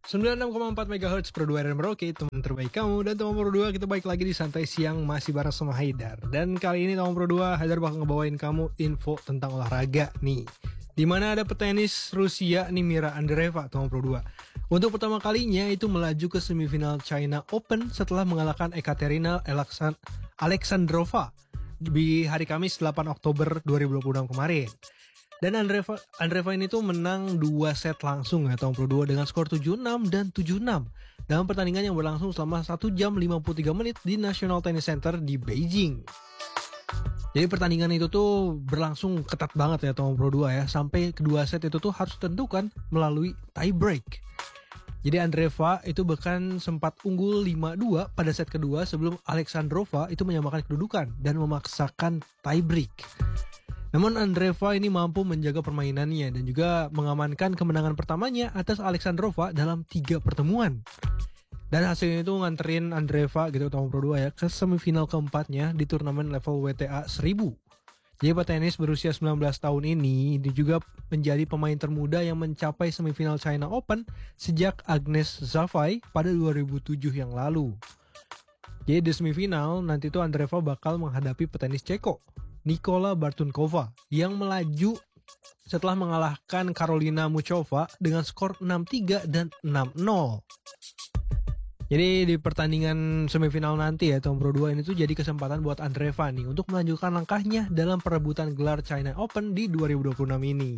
96,4 MHz Pro 2 RM Merauke, teman terbaik kamu. Dan teman Pro 2, kita balik lagi di Santai Siang masih bareng sama Haidar. Dan kali ini teman Pro 2, Haidar bakal ngebawain kamu info tentang olahraga nih. Dimana ada petenis Rusia nih, Mira Andreeva, teman Pro 2. Untuk pertama kalinya itu melaju ke semifinal China Open setelah mengalahkan Ekaterina Alexandrova di hari Kamis 8 Oktober 2026 kemarin. Dan Andreeva ini tuh menang 2 set langsung ya tahun Pro 2 dengan skor 7-6 dan 7-6 dalam pertandingan yang berlangsung selama 1 jam 53 menit di National Tennis Center di Beijing. Jadi pertandingan itu tuh berlangsung ketat banget ya tahun Pro 2 ya, sampai kedua set itu tuh harus ditentukan melalui tie break. Jadi Andreeva itu bahkan sempat unggul 5-2 pada set kedua sebelum Alexandrova itu menyamakan kedudukan dan memaksakan tie break. Namun Andreeva ini mampu menjaga permainannya dan juga mengamankan kemenangan pertamanya atas Alexandrova dalam 3 pertemuan. Dan hasilnya itu nganterin Andreeva gitu tahun Pro 2 ya ke semifinal keempatnya di turnamen level WTA 1000. Jadi petenis berusia 19 tahun ini juga menjadi pemain termuda yang mencapai semifinal China Open sejak Agnes Zafai pada 2007 yang lalu. Jadi di semifinal nanti tuh Andreeva bakal menghadapi petenis Ceko Nikola Bartunkova yang melaju setelah mengalahkan Karolina Muchova dengan skor 6-3 dan 6-0. Jadi di pertandingan semifinal nanti ya tahun Pro 2 ini tuh jadi kesempatan buat Andreeva nih untuk melanjutkan langkahnya dalam perebutan gelar China Open di 2026 ini.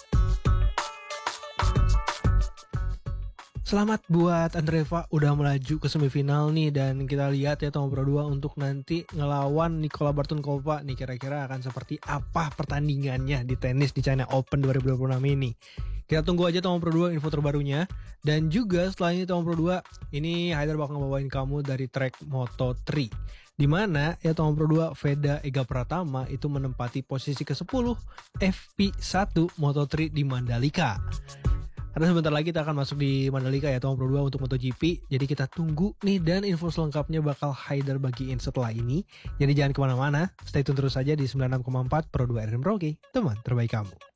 Selamat buat Andreeva udah melaju ke semifinal nih, dan kita lihat ya tahun Pro 2 untuk nanti ngelawan Nikola Bartunkova nih kira-kira akan seperti apa pertandingannya di tenis di China Open 2026 ini. Kita tunggu aja tahun Pro 2 info terbarunya. Dan juga setelah ini tahun Pro 2 ini Haidar bakal ngebawain kamu dari track Moto3, dimana ya tahun Pro 2 Veda Ega Pratama itu menempati posisi ke-10 FP1 Moto3 di Mandalika. Karena sebentar lagi kita akan masuk di Mandalika ya tahun Pro 2 untuk MotoGP. Jadi kita tunggu nih, dan info selengkapnya bakal Haidar bagiin setelah ini. Jadi jangan kemana-mana, stay tune terus saja di 96,4 Pro 2 RM Merauke, teman terbaik kamu.